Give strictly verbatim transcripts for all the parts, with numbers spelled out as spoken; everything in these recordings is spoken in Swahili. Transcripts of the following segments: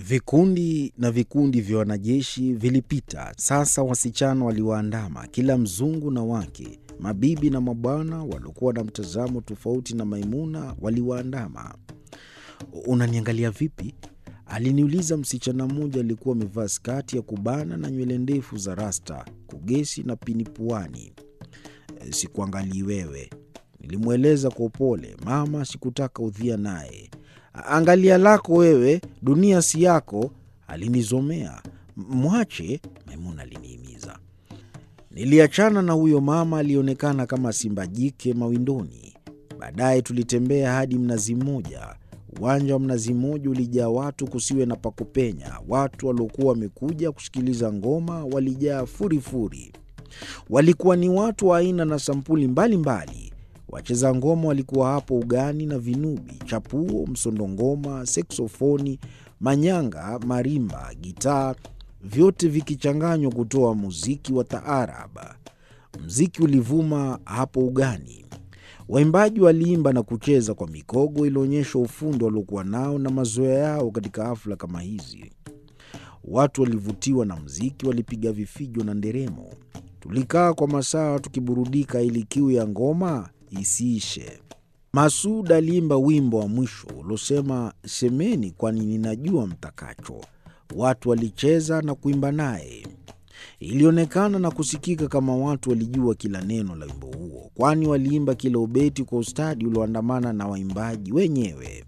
Vikundi na vikundi vya wanajeshi vilipita. Sasa wasichana waliwaandama, kila mzungu na wake, mabibi na mabwana waliokuwa na mtazamo tofauti na Maimuna waliwaandama. "Unaniangalia vipi?" aliniuliza msichana mmoja aliyekuwa amevaa skati ya kubana na nywele ndefu za rasta, kugesi na pini puani. "Sikuangalii wewe," nilimweleza kwa upole. Mama sikutaka udhia naye. "Angalia lako wewe, dunia si yako," alinizomea. "Mwache," Maimuna alinihimiza. Niliachana na huyo mama alionekana kama simba jike mawindoni. Baadaye tulitembea hadi Mnazi Mmoja. Uwanja wa Mnazi Mmoja ulijaa watu kusiwe na pakupenya. Watu waliokuwa wamekuja kusikiliza ngoma walijaa furifuri. Walikuwa ni watu wa aina na sampuli mbalimbali mbali. Wacheza ngoma walikuwa hapo ugani na vinubi, chapuo, msondongoma, seksofoni, manyanga, marimba, gitaa, vyote vikichanganywa kutoa muziki wa taarab. Muziki ulivuma hapo ugani. Waimbaji waliimba na kucheza kwa mikogo, ilionyesha ufundi waliokuwa nao na mazoea yao katika hafla kama hizi. Watu walivutiwa na muziki, walipiga vifijo na nderemo. Tulikaa kwa masaa tukiburudika ili kiu ya ngoma isiishe. Masud aliimba wimbo wa mwisho uliosema, "Semeni kwani ninajua mtakacho." Watu walicheza na kuimba naye. Ilionekana na kusikika kama watu walijua kila neno la wimbo huo, kwani waliimba kila ubeti kwa ustadi ulioandamana na waimbaji wenyewe.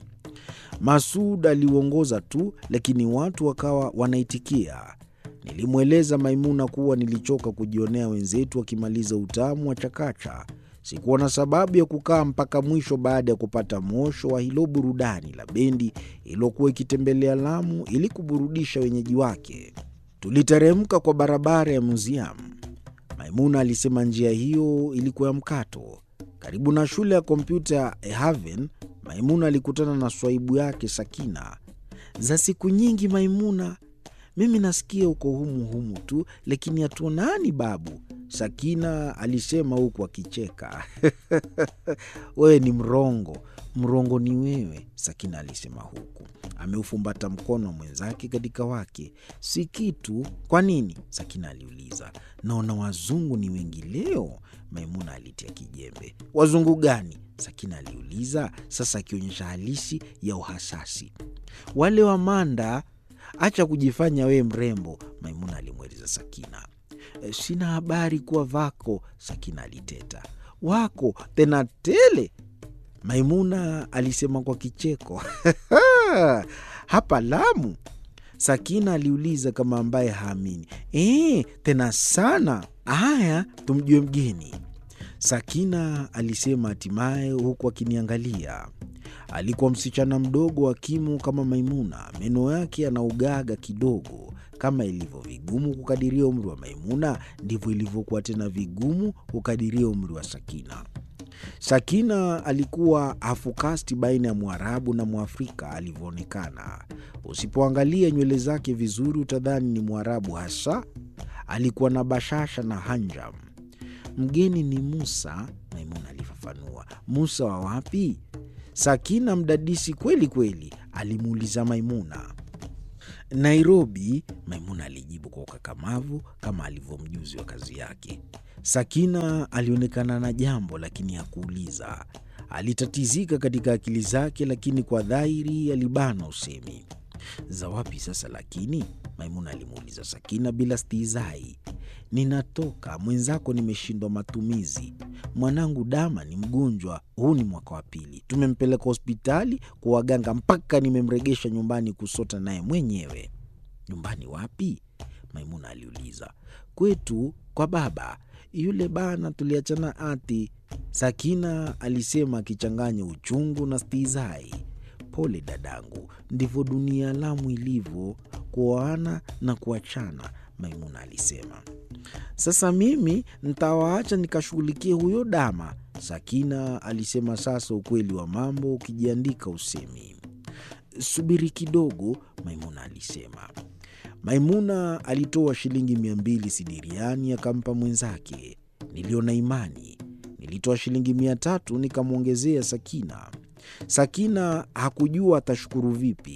Masud aliuongoza tu, lakini watu wakawa wanaitikia. Nilimweleza Maimuna kuwa nilichoka kujionea wenzetu wakimaliza utamu wa chakacha. Sikuwa na sababu ya kukaa mpaka mwisho baada ya kupata mwosho wa hilo burudani la bendi iliyokuwa ikitembelea Lamu ili kuburudisha wenyeji wake. Tuliteremka kwa barabara ya Museum. Maimuna alisema njia hiyo ilikuwa ya mkato. Karibu na shule ya kompyuta ya Haven, Maimuna alikutana na swaibu yake Sakina. "Za siku nyingi Maimuna, mimi nasikia uko humu humu tu, lakini hatuonani babu," Sakina alisema huku akicheka. "Wewe ni mrongo, mrongo ni wewe," Sakina alisema huku ameufumbata mkono mwenzake katika wake. "Si kitu." "Kwa nini?" Sakina aliuliza. "Naona wazungu ni wengi leo," Maimuna alitia kijembe. "Wazungu gani?" Sakina aliuliza, sasa akionyesha halisi ya uhasasi. "Wale wa Manda." "Acha kujifanya we mrembo," Maimuna alimweleza Sakina. E, "sina habari kuwa vako," Sakina aliteta. "Wako tena tele," Maimuna alisema kwa kicheko. "Hapa Lamu?" Sakina aliuliza kama ambaye haamini. "Eh, tena sana." "Haya, tumjue mgeni," Sakina alisema hatimaye huku akiniangalia. Alikuwa msichana mdogo wa kimo kama Maimuna, meno yake yanaugaga kidogo. Kama ilivyo vigumu kukadiria umri wa Maimuna, ndivyo ilivyokuwa tena vigumu kukadiria umri wa Sakina. Sakina alikuwa hafukasti baina ya Mwarabu na Mwafrika alivyoonekana. Usipoangalia nywele zake vizuri utadhani ni Mwarabu hasa. Alikuwa na bashasha na hanjam. "Mgeni ni Musa," Maimuna alifafanua. "Musa wa wapi?" Sakina mdadisi kweli kweli alimuuliza Maimuna. "Nairobi," Maimuna alijibu kwa ukakamavu kama alivyomjuzi wa kazi yake. Sakina alionekana na jambo lakini hakuuliza. Alitatizika katika akili zake, lakini kwa dhahiri alibana usemi. "Za wapi sasa lakini?" Maimuna alimuuliza Sakina bila stihizai. "Ninatoka, mwenzako nimeshindwa matumizi. Mwanangu Dama ni mgonjwa, huu ni mwaka wa pili. Tumempeleka hospitali kwa waganga mpaka nimemregesha nyumbani kusota naye mwenyewe." "Nyumbani wapi?" Maimuna aliuliza. "Kwetu kwa baba. Yule bana tuliachana ati," Sakina alisema akichanganya uchungu na stihizai. "Pole dadangu, ndivyo dunia Lamu ilivyo, kuoana na kuachana," Maimuna alisema. "Sasa mimi nitawaacha nikashughulikie huyo Dama," Sakina alisema, sasa ukweli wa mambo ukijiandika usemi. "Subiri kidogo," Maimuna alisema. Maimuna alitoa shilingi mia mbili sidiriani akampa mwenzake. Niliona imani. Nilitoa shilingi mia tatu nikamwongezea Sakina. Sakina hakujua atashukuru vipi.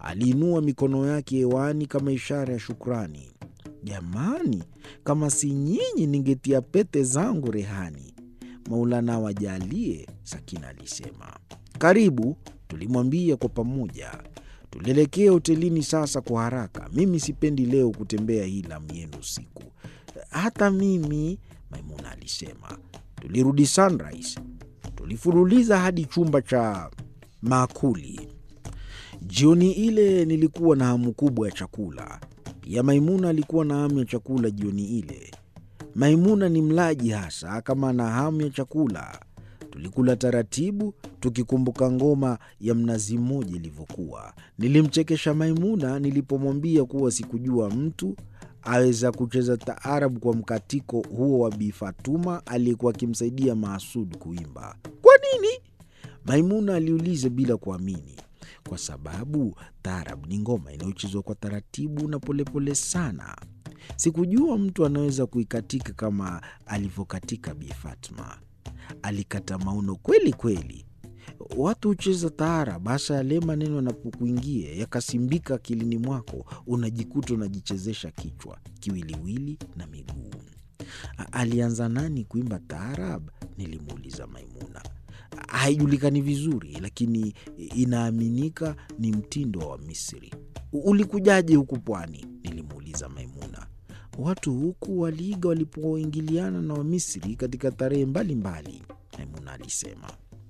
Aliinua mikono yake hewani kama ishara ya shukrani. Jamani, kama si nyinyi ningetia pete zangu rehani. Maulana wajalie, Sakina alisema. Karibu, tulimwambia kwa pamoja. Tulielekea hotelini sasa kwa haraka. Mimi sipendi leo kutembea hii Lamu yenu usiku. Hata mimi, Maimuna alisema. Tulirudi Sunrise. Tulifululiza hadi chumba cha maakuli. Jioni ile nilikuwa na hamu kubwa ya chakula. Pia Maimuna alikuwa na hamu ya chakula jioni ile. Maimuna ni mlaji hasa kama na hamu ya chakula. Tulikula taratibu tukikumbuka ngoma ya mnazi mmoja ilivyokuwa. Nilimchekesha Maimuna nilipomwambia kuwa sikujua mtu aweza kucheza taarabu kwa mkatiko huo wa Bi Fatuma aliyekuwa akimsaidia Maasud kuimba. Kwa nini? Maimuna aliuliza bila kuamini. Kwa sababu taarab ni ngoma inayochezwa kwa taratibu na polepole sana. Sikujua mtu anaweza kuikatika kama alivyokatika Bi Fatma. Alikata mauno kweli kweli. Watu hucheza taarab hasa yale maneno yanapokuingia yakasimbika akilini mwako, unajikuta unajichezesha kichwa, kiwiliwili na miguu. Alianza nani kuimba taarab? Nilimuuliza Maimuna. Haijulikani vizuri, lakini inaaminika ni mtindo wa Misri. Ulikujaje huku pwani? Nilimuuliza Maimuna. Watu huku waliiga walipoingiliana na Wamisri katika tarehe mbalimbali, Maimuna alisema.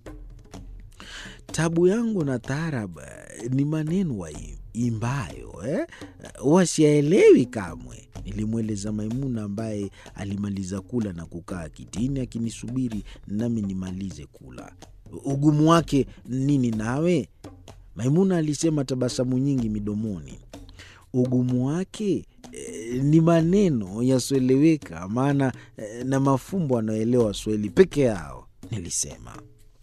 Tabu yangu na taarab ni maneno waimbayo, eh? Wasiyaelewi kamwe, nilimweleza Maimuna ambaye alimaliza kula na kukaa kitini akinisubiri nami nimalize kula. Ugumu wake nini nawe? Maimuna alisema, tabasamu nyingi midomoni. Ugumu wake e, ni maneno yasioeleweka, maana e, na mafumbo anayoelewa Swahili peke yao, nilisema.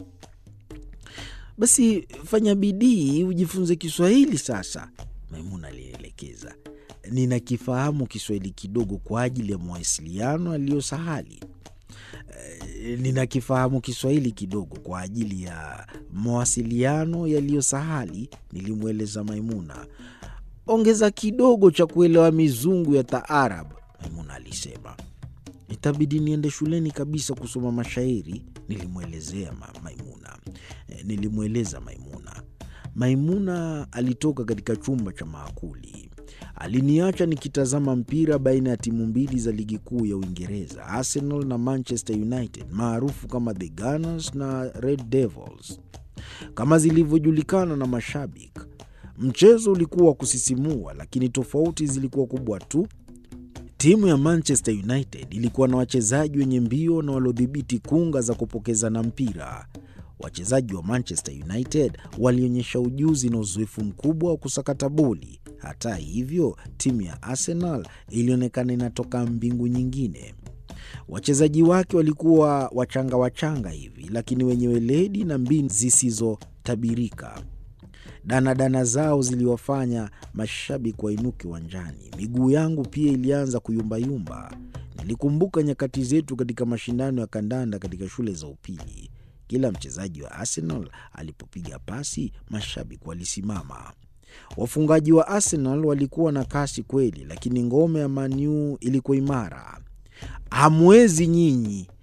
Basi fanya bidii ujifunze Kiswahili sasa, Maimuna alielekeza. Ninakifahamu Kiswahili kidogo kwa ajili ya mawasiliano yaliyosahali. E, ninakifahamu Kiswahili kidogo kwa ajili ya mawasiliano yaliyosahali, nilimweleza Maimuna. Ongeza kidogo cha kuelewa mizungu ya taarab, Maimuna alisema. Itabidi niende shuleni kabisa kusoma mashairi, nilimwelezea ma Maimuna. E, nilimweleza Maimuna. Maimuna alitoka katika chumba cha maakuli. Aliniacha nikitazama mpira baina ya timu mbili za ligi kuu ya Uingereza, Arsenal na Manchester United, maarufu kama The Gunners na Red Devils kama zilivyojulikana na mashabiki. Mchezo ulikuwa wa kusisimua, lakini tofauti zilikuwa kubwa tu. Timu ya Manchester United ilikuwa na wachezaji wenye mbio na waliodhibiti kunga za kupokeza na mpira. Wachezaji wa Manchester United walionyesha ujuzi na uzoefu mkubwa wa kusakata boli. Hata hivyo, timu ya Arsenal ilionekana inatoka mbingu nyingine. Wachezaji wake walikuwa wachanga wachanga hivi, lakini wenye weledi na mbinu zisizotabirika. Dana dana zao ziliwafanya mashabiki wainuke uwanjani. Miguu yangu pia ilianza kuyumbayumba. Nilikumbuka nyakati zetu katika mashindano ya kandanda katika shule za upili. Kila mchezaji wa Arsenal alipopiga pasi, mashabiki walisimama. Wafungaji wa Arsenal walikuwa na kasi kweli, lakini ngome ya Man U ilikuwa imara. Hamwezi nyinyi,